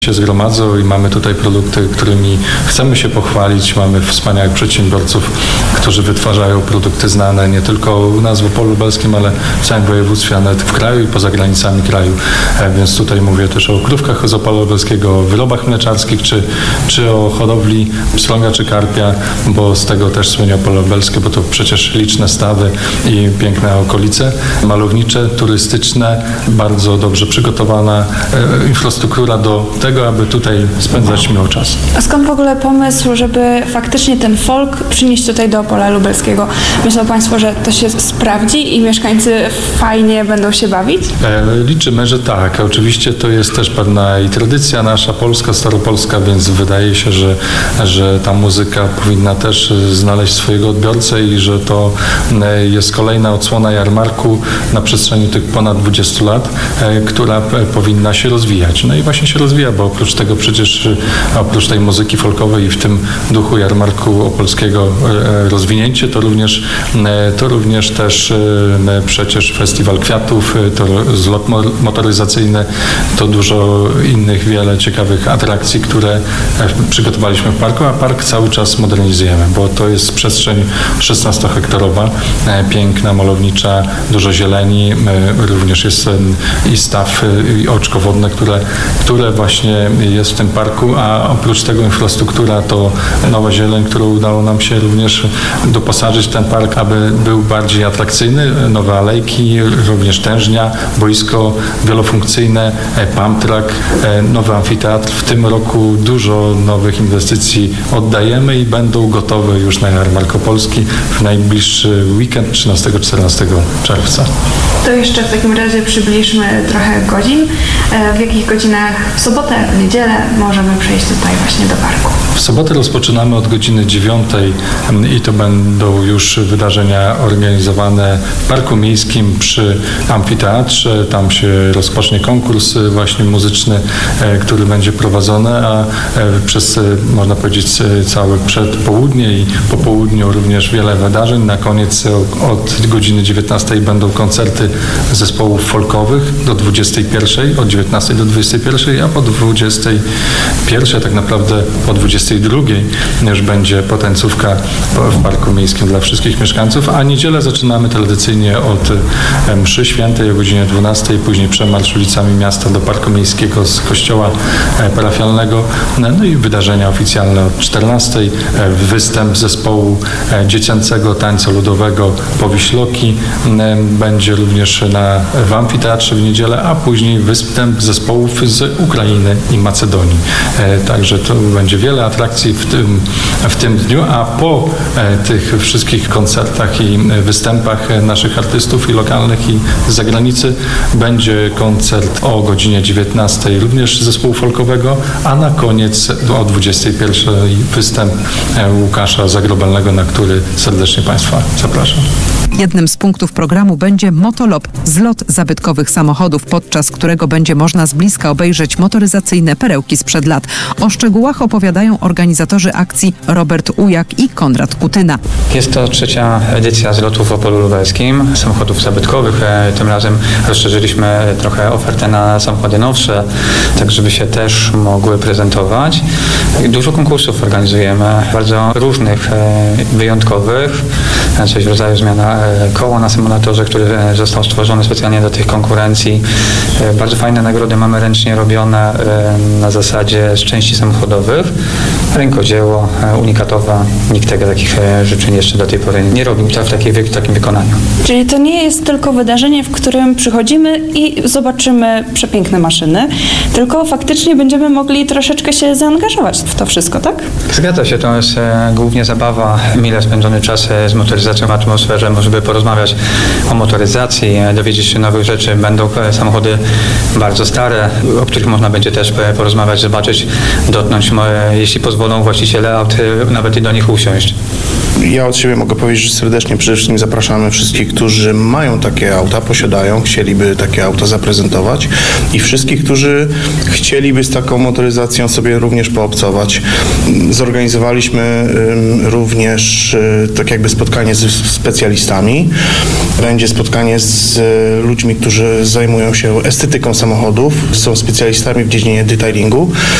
się zgromadzą i mamy tutaj produkty, którymi chcemy się pochwalić. Mamy wspaniałych przedsiębiorców, którzy wytwarzają produkty znane nie tylko u nas w Opolu Lubelskim, ale w całym województwie, a nawet w kraju i poza granicami kraju. Więc tutaj mówię też o krówkach z Opola Lubelskiego, o wyrobach mleczarskich, czy o hodowli pstrąga czy karpia, bo z tego też słynie Opole Lubelskie, bo to przecież liczne stawy i piękne okolice malownicze, turystyczne, bardzo dobrze przygotowana infrastruktura do tego, aby tutaj spędzać miło czas. A skąd w ogóle pomysł, żeby faktycznie ten folk przynieść tutaj do Opola Lubelskiego? Myślą Państwo, że to się sprawdzi i mieszkańcy fajnie będą się bawić? Liczymy, że tak. Oczywiście to jest też pewna i tradycja nasza polska, staropolska, więc wydaje się, że ta muzyka powinna też znaleźć swojego odbiorcę i że to jest kolejna odsłona jarmarku na przestrzeni tych ponad 20 lat, która powinna się rozwijać. No i właśnie się rozwija, bo oprócz tego przecież, oprócz tej muzyki folkowej i w tym duchu jarmarku opolskiego rozwinięcie, to również też przecież Festiwal Kwiatów, to zlot motoryzacyjny, to dużo innych, wiele ciekawych atrakcji, które przygotowaliśmy w parku, a park cały czas modernizujemy, bo to jest przestrzeń 16-hektarowa, piękna, malownicza, dużo zieleni, również jest i staw, i oczko wodne, które właśnie jest w tym parku, a oprócz tego infrastruktura to nowa zieleń, którą udało nam się również doposażyć ten park, aby był bardziej atrakcyjny, nowe alejki, również tężnia, boisko wielofunkcyjne, pump track, nowy amfiteatr. W tym roku dużo nowych inwestycji oddajemy i będą gotowe już na jarmark opolski w najbliższy weekend 13-14 czerwca. To jeszcze w takim razie przybliżmy trochę godzin. W jakich godzinach w sobotę, w niedzielę możemy przejść tutaj właśnie do parku? W sobotę rozpoczynamy od godziny 9 i to będą już wydarzenia organizowane w Parku Miejskim przy amfiteatrze. Tam się rozpocznie konkurs właśnie muzyczny, który będzie prowadzony, a przez, można powiedzieć, całe przedpołudnie i po południu również wiele wydarzeń. Na koniec od godziny 19 będą koncerty zespołów folkowych do 21, od 19 do 21, a po 21, tak naprawdę po 22 już będzie potańcówka w Parku Miejskim dla wszystkich mieszkańców, a niedzielę zaczynamy tradycyjnie od mszy świętej o godzinie 12, później przemarsz ulicami miasta do Parku Miejskiego z kościoła parafialnego, no i wydarzenia oficjalne od 14, występ zespołu dziecięcego tańca ludowego Powiśloki będzie również w amfiteatrze w niedzielę, a później występ zespołów z Ukrainy i Macedonii. Także to będzie wiele atrakcji w tym dniu, a po tych wszystkich koncertach i występach naszych artystów i lokalnych i z zagranicy będzie koncert o godzinie 19 również zespołu folkowego, a na koniec o 21 występ Łukasza Zagrobelnego, na który serdecznie Państwa zapraszam. Jednym z punktów programu będzie Motolop, zlot zabytkowych samochodów, podczas którego będzie można z bliska obejrzeć motoryzacyjne perełki sprzed lat. O szczegółach opowiadają organizatorzy akcji Robert Ujak i Konrad Kutyna. Jest to 3. edycja zlotu w Opolu Lubelskim, samochodów zabytkowych. Tym razem rozszerzyliśmy trochę ofertę na samochody nowsze, tak żeby się też mogły prezentować. Dużo konkursów organizujemy, bardzo różnych, wyjątkowych, coś w rodzaju zmiana koła na symulatorze, który został stworzony specjalnie do tych konkurencji. Bardzo fajne nagrody mamy ręcznie robione na zasadzie z części samochodowych. Rękodzieło, unikatowe. Nikt takich rzeczy jeszcze do tej pory nie robił w takim wykonaniu. Czyli to nie jest tylko wydarzenie, w którym przychodzimy i zobaczymy przepiękne maszyny, tylko faktycznie będziemy mogli troszeczkę się zaangażować w to wszystko, tak? Zgadza się, to jest głównie zabawa, mile spędzony czas z motoryzacją w atmosferze, żeby porozmawiać o motoryzacji, dowiedzieć się nowych rzeczy. Będą samochody bardzo stare, o których można będzie też porozmawiać, zobaczyć, dotknąć, jeśli pozwolą właściciele aut, nawet i do nich usiąść. Ja od siebie mogę powiedzieć, że serdecznie przede wszystkim zapraszamy wszystkich, którzy mają takie auta, posiadają, chcieliby takie auta zaprezentować i wszystkich, którzy chcieliby z taką motoryzacją sobie również poobcować. Zorganizowaliśmy również tak jakby spotkanie z specjalistami. Będzie spotkanie z ludźmi, którzy zajmują się estetyką samochodów, są specjalistami w dziedzinie detailingu.